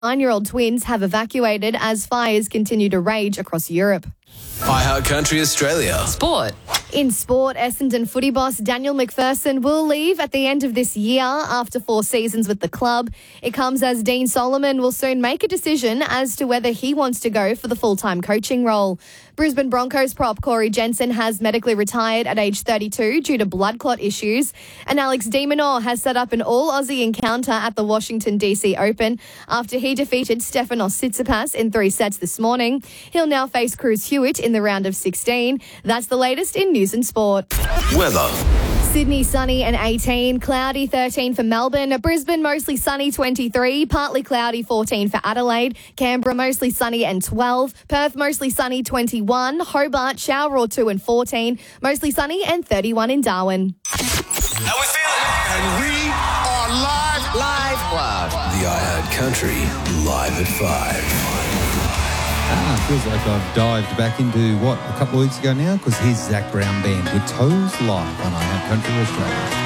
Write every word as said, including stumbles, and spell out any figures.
Nine-year-old twins have evacuated as fires continue to rage across Europe. iHeart Country Australia. Sport. In sport, Essendon footy boss Daniel McPherson will leave at the end of this year after four seasons with the club. It comes as Dean Solomon will soon make a decision as to whether he wants to go for the full-time coaching role. Brisbane Broncos prop Corey Jensen has medically retired at age thirty-two due to blood clot issues. And Alex de Minaur has set up an all-Aussie encounter at the Washington D C Open after he defeated Stefanos Tsitsipas in three sets this morning. He'll now face Cruz Hewitt in the round of sixteen. That's the latest in news and sport. Weather. Sydney sunny and eighteen, cloudy thirteen for Melbourne, Brisbane mostly sunny twenty-three, partly cloudy fourteen for Adelaide, Canberra mostly sunny and twelve, Perth mostly sunny twenty-one, Hobart shower or two and fourteen, mostly sunny and thirty-one in Darwin. How we feeling? And we are live, live, live. The iHeart Country Live at five. Ah, feels like I've dived back into, what, a couple of weeks ago now? Because here's Zach Brown Band with Toes live on iHeart Country Australia.